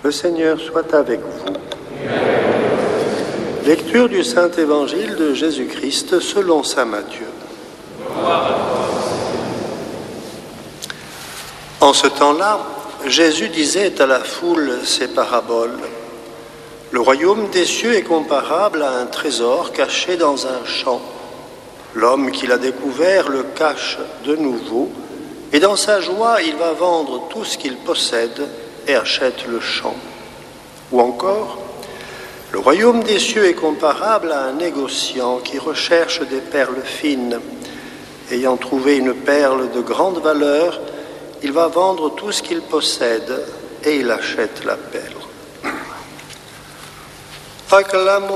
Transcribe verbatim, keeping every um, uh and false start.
Le Seigneur soit avec vous. Lecture du Saint-Évangile de Jésus-Christ selon saint Matthieu. En ce temps-là, Jésus disait à la foule ces paraboles. Le royaume des cieux est comparable à un trésor caché dans un champ. L'homme qui l'a découvert le cache de nouveau, et dans sa joie, il va vendre tout ce qu'il possède et achète le champ. Ou encore, le royaume des cieux est comparable à un négociant qui recherche des perles fines. Ayant trouvé une perle de grande valeur, il va vendre tout ce qu'il possède et il achète la perle. Acclamons